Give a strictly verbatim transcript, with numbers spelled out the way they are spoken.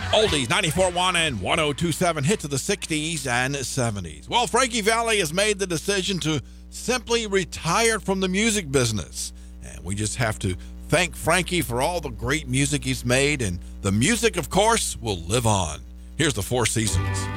Oldies, ninety-four point one and one oh two point seven, hits of the sixties and seventies. Well, Frankie Valli has made the decision to simply retire from the music business. And we just have to thank Frankie for all the great music he's made. And the music, of course, will live on. Here's the Four Seasons.